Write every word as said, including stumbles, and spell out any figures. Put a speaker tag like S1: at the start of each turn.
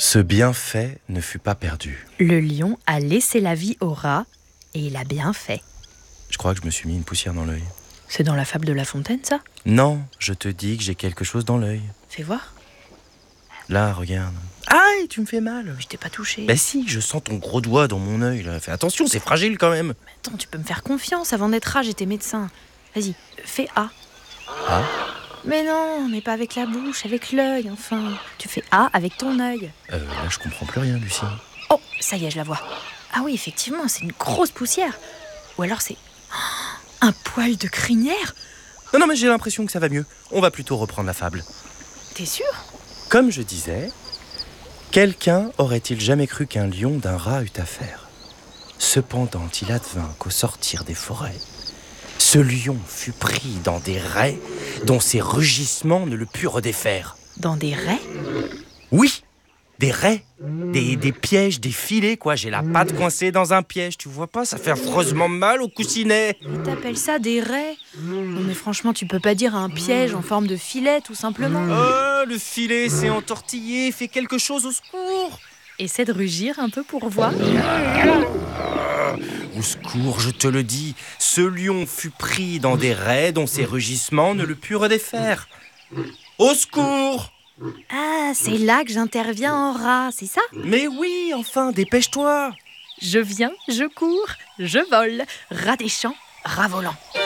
S1: Ce bienfait ne fut pas perdu.
S2: Le lion a laissé la vie au rat et il a bien fait.
S1: Je crois que je me suis mis une poussière dans l'œil.
S2: C'est dans la fable de La Fontaine, ça?
S1: Non, je te dis que j'ai quelque chose dans l'œil.
S2: Fais voir.
S1: Là, regarde. Aïe, tu me fais mal.
S2: Je t'ai pas touché.
S1: Bah si, je sens ton gros doigt dans mon œil. Là. Fais attention, c'est fragile quand même.
S2: Mais attends, tu peux me faire confiance. Avant d'être rat, j'étais médecin. Vas-y, fais A.
S1: Ah.
S2: Mais non, mais pas avec la bouche, avec l'œil, enfin. Tu fais A avec ton œil.
S1: Euh, là, je comprends plus rien, Lucie.
S2: Oh, ça y est, je la vois. Ah oui, effectivement, c'est une grosse poussière. Ou alors c'est oh, un poil de crinière.
S1: Non, non, mais j'ai l'impression que ça va mieux. On va plutôt reprendre la fable.
S2: T'es sûr?
S1: Comme je disais, quelqu'un aurait-il jamais cru qu'un lion d'un rat eût affaire? Cependant, il advint qu'au sortir des forêts, ce lion fut pris dans des rets dont ses rugissements ne le purent défaire.
S2: Dans des raies?
S1: Oui, des rets, des, des pièges, des filets, quoi. J'ai la patte coincée dans un piège, tu vois pas? Ça fait affreusement mal au coussinet.
S2: Et t'appelles ça des raies? Non mais franchement, tu peux pas dire un piège en forme de filet, tout simplement.
S1: Oh, le filet s'est entortillé, fais quelque chose, au secours!
S2: Essaie de rugir un peu pour voir.
S1: Au secours, je te le dis, ce lion fut pris dans des rets dont ses rugissements ne le purent défaire. Au secours!
S2: Ah, c'est là que j'interviens en rat, c'est ça?
S1: Mais oui, enfin, dépêche-toi!
S2: Je viens, je cours, je vole, rat des champs, rat volant.